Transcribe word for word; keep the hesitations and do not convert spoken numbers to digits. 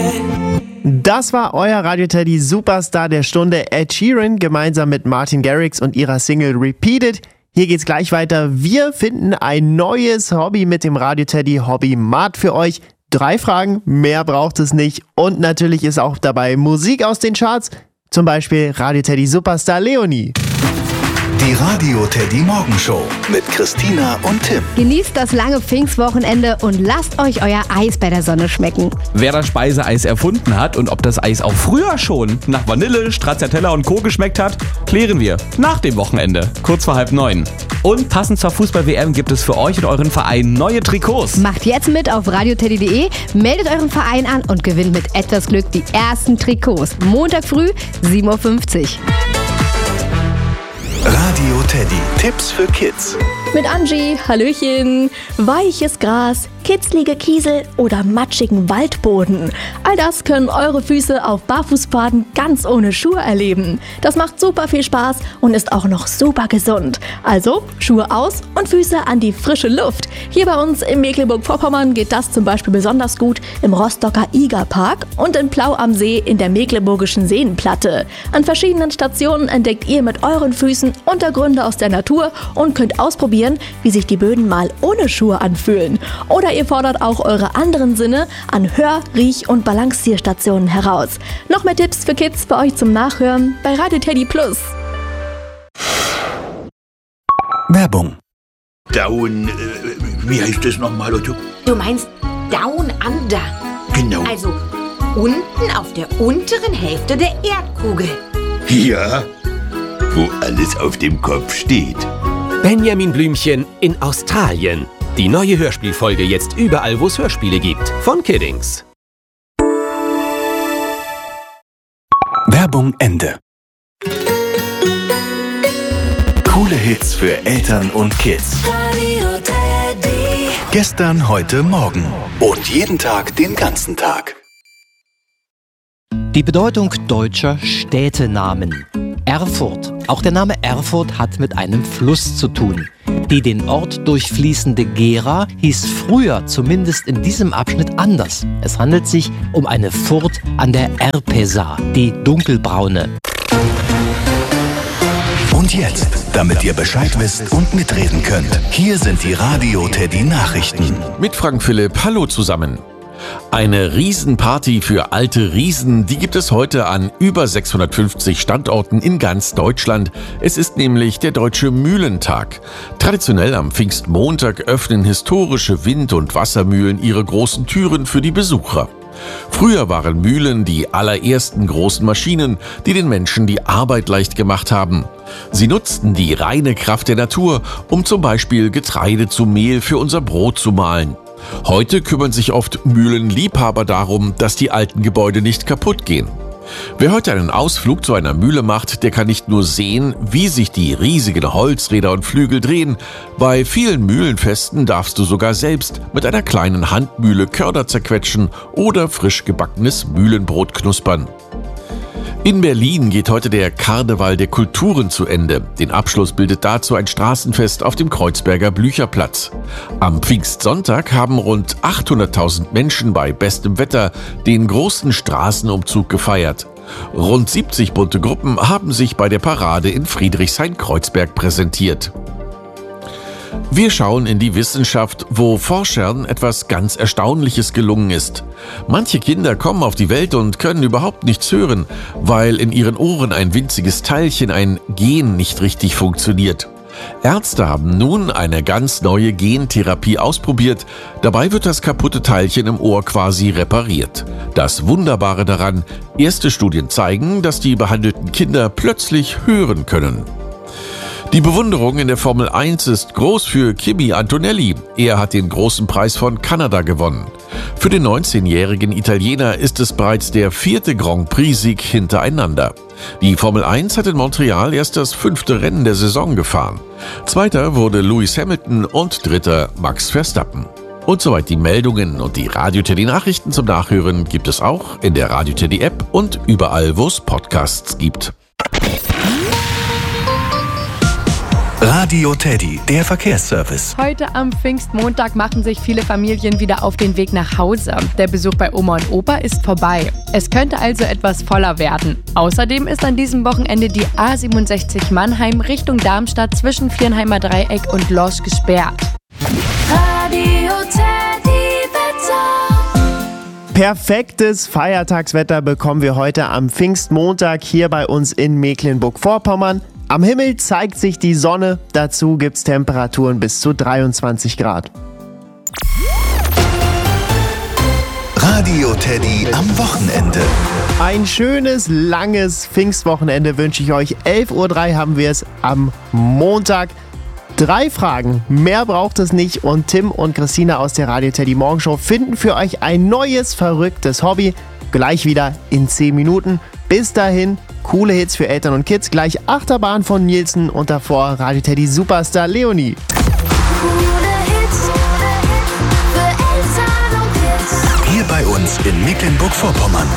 Das war euer Radio Teddy Superstar der Stunde, Ed Sheeran, gemeinsam mit Martin Garrix und ihrer Single Repeated. Hier geht's gleich weiter. Wir finden ein neues Hobby mit dem Radio Teddy Hobby Mart für euch. Drei Fragen, mehr braucht es nicht. Und natürlich ist auch dabei Musik aus den Charts. Zum Beispiel Radio Teddy Superstar Leonie. Die Radio Teddy Morgenshow mit Christina und Tim. Genießt das lange Pfingstwochenende und lasst euch euer Eis bei der Sonne schmecken. Wer das Speiseeis erfunden hat und ob das Eis auch früher schon nach Vanille, Stracciatella und Co. geschmeckt hat, klären wir nach dem Wochenende, kurz vor halb neun. Und passend zur Fußball-W M gibt es für euch und euren Verein neue Trikots. Macht jetzt mit auf radioteddy punkt de, meldet euren Verein an und gewinnt mit etwas Glück die ersten Trikots. Montag früh, sieben Uhr fünfzig. Radio Teddy. Tipps für Kids. Mit Angie, Hallöchen. Weiches Gras, kitzlige Kiesel oder matschigen Waldboden. All das können eure Füße auf Barfußpfaden ganz ohne Schuhe erleben. Das macht super viel Spaß und ist auch noch super gesund. Also Schuhe aus und Füße an die frische Luft. Hier bei uns in Mecklenburg-Vorpommern geht das zum Beispiel besonders gut im Rostocker Igerpark und in Plau am See in der Mecklenburgischen Seenplatte. An verschiedenen Stationen entdeckt ihr mit euren Füßen Untergründe aus der Natur und könnt ausprobieren, wie sich die Böden mal ohne Schuhe anfühlen. Oder ihr fordert auch eure anderen Sinne an Hör-, Riech- und Balancierstationen heraus. Noch mehr Tipps für Kids bei euch zum Nachhören bei Radio Teddy Plus. Werbung. Down, äh, wie heißt das nochmal, Otto? Du meinst Down Under. Genau. Also unten auf der unteren Hälfte der Erdkugel. Ja, wo alles auf dem Kopf steht. Benjamin Blümchen in Australien. Die neue Hörspielfolge jetzt überall, wo es Hörspiele gibt. Von Kiddings. Werbung Ende. Coole Hits für Eltern und Kids. Radio Teddy. Gestern, heute, morgen. Und jeden Tag, den ganzen Tag. Die Bedeutung deutscher Städtenamen. Erfurt. Auch der Name Erfurt hat mit einem Fluss zu tun. Die den Ort durchfließende Gera hieß früher, zumindest in diesem Abschnitt, anders. Es handelt sich um eine Furt an der Erpesa, die dunkelbraune. Und jetzt, damit ihr Bescheid wisst und mitreden könnt, hier sind die Radio Teddy Nachrichten. Mit Frank Philipp, hallo zusammen. Eine Riesenparty für alte Riesen, die gibt es heute an über sechshundertfünfzig Standorten in ganz Deutschland. Es ist nämlich der Deutsche Mühlentag. Traditionell am Pfingstmontag öffnen historische Wind- und Wassermühlen ihre großen Türen für die Besucher. Früher waren Mühlen die allerersten großen Maschinen, die den Menschen die Arbeit leicht gemacht haben. Sie nutzten die reine Kraft der Natur, um zum Beispiel Getreide zu Mehl für unser Brot zu mahlen. Heute kümmern sich oft Mühlenliebhaber darum, dass die alten Gebäude nicht kaputt gehen. Wer heute einen Ausflug zu einer Mühle macht, der kann nicht nur sehen, wie sich die riesigen Holzräder und Flügel drehen. Bei vielen Mühlenfesten darfst du sogar selbst mit einer kleinen Handmühle Körner zerquetschen oder frisch gebackenes Mühlenbrot knuspern. In Berlin geht heute der Karneval der Kulturen zu Ende. Den Abschluss bildet dazu ein Straßenfest auf dem Kreuzberger Blücherplatz. Am Pfingstsonntag haben rund achthunderttausend Menschen bei bestem Wetter den großen Straßenumzug gefeiert. Rund siebzig bunte Gruppen haben sich bei der Parade in Friedrichshain-Kreuzberg präsentiert. Wir schauen in die Wissenschaft, wo Forschern etwas ganz Erstaunliches gelungen ist. Manche Kinder kommen auf die Welt und können überhaupt nichts hören, weil in ihren Ohren ein winziges Teilchen, ein Gen, nicht richtig funktioniert. Ärzte haben nun eine ganz neue Gentherapie ausprobiert. Dabei wird das kaputte Teilchen im Ohr quasi repariert. Das Wunderbare daran: erste Studien zeigen, dass die behandelten Kinder plötzlich hören können. Die Bewunderung in der Formel eins ist groß für Kimi Antonelli. Er hat den großen Preis von Kanada gewonnen. Für den neunzehnjährigen Italiener ist es bereits der vierte Grand Prix-Sieg hintereinander. Die Formel eins hat in Montreal erst das fünfte Rennen der Saison gefahren. Zweiter wurde Lewis Hamilton und dritter Max Verstappen. Und soweit die Meldungen und die Radio Teddy Nachrichten zum Nachhören gibt es auch in der Radio Teddy App und überall, wo es Podcasts gibt. Radio Teddy, der Verkehrsservice. Heute am Pfingstmontag machen sich viele Familien wieder auf den Weg nach Hause. Der Besuch bei Oma und Opa ist vorbei. Es könnte also etwas voller werden. Außerdem ist an diesem Wochenende die A siebenundsechzig Mannheim Richtung Darmstadt zwischen Viernheimer Dreieck und Lorsch gesperrt. Radio Teddy Wetter. Perfektes Feiertagswetter bekommen wir heute am Pfingstmontag hier bei uns in Mecklenburg-Vorpommern. Am Himmel zeigt sich die Sonne, dazu gibt's Temperaturen bis zu dreiundzwanzig Grad. Radio Teddy am Wochenende. Ein schönes, langes Pfingstwochenende wünsche ich euch. elf Uhr drei haben wir es am Montag. Drei Fragen, mehr braucht es nicht und Tim und Christina aus der Radio Teddy Morgenshow finden für euch ein neues, verrücktes Hobby. Gleich wieder in zehn Minuten. Bis dahin, coole Hits für Eltern und Kids. Gleich Achterbahn von Nielsen und davor Radio Teddy Superstar Leonie. Coole Hits für Eltern und Kids. Hier bei uns in Mecklenburg-Vorpommern.